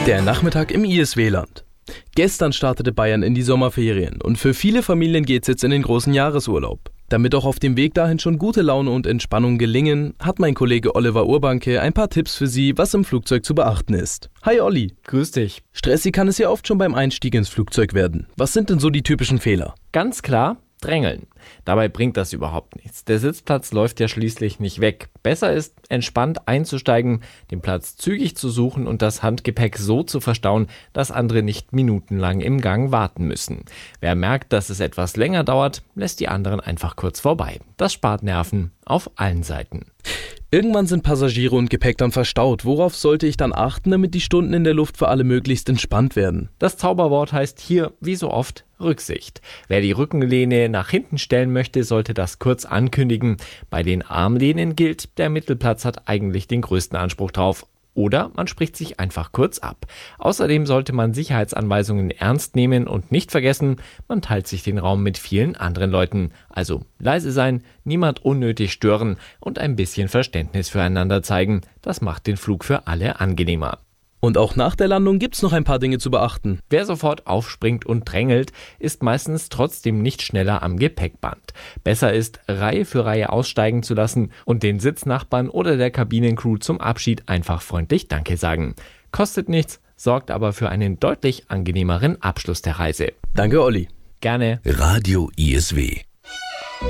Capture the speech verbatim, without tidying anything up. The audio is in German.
Der Nachmittag im I S W-Land. Gestern startete Bayern in die Sommerferien und für viele Familien geht's jetzt in den großen Jahresurlaub. Damit auch auf dem Weg dahin schon gute Laune und Entspannung gelingen, hat mein Kollege Oliver Urbanke ein paar Tipps für Sie, was im Flugzeug zu beachten ist. Hi Olli. Grüß dich. Stressig kann es ja oft schon beim Einstieg ins Flugzeug werden. Was sind denn so die typischen Fehler? Ganz klar, drängeln. Dabei bringt das überhaupt nichts. Der Sitzplatz läuft ja schließlich nicht weg. Besser ist, entspannt einzusteigen, den Platz zügig zu suchen und das Handgepäck so zu verstauen, dass andere nicht minutenlang im Gang warten müssen. Wer merkt, dass es etwas länger dauert, lässt die anderen einfach kurz vorbei. Das spart Nerven auf allen Seiten. Irgendwann sind Passagiere und Gepäck dann verstaut. Worauf sollte ich dann achten, damit die Stunden in der Luft für alle möglichst entspannt werden? Das Zauberwort heißt hier, wie so oft, Rücksicht. Wer die Rückenlehne nach hinten stellen möchte, sollte das kurz ankündigen. Bei den Armlehnen gilt, der Mittelplatz hat eigentlich den größten Anspruch drauf. Oder man spricht sich einfach kurz ab. Außerdem sollte man Sicherheitsanweisungen ernst nehmen und nicht vergessen, man teilt sich den Raum mit vielen anderen Leuten. Also leise sein, niemand unnötig stören und ein bisschen Verständnis füreinander zeigen. Das macht den Flug für alle angenehmer. Und auch nach der Landung gibt's noch ein paar Dinge zu beachten. Wer sofort aufspringt und drängelt, ist meistens trotzdem nicht schneller am Gepäckband. Besser ist, Reihe für Reihe aussteigen zu lassen und den Sitznachbarn oder der Kabinencrew zum Abschied einfach freundlich Danke sagen. Kostet nichts, sorgt aber für einen deutlich angenehmeren Abschluss der Reise. Danke, Olli. Gerne. Radio I S W.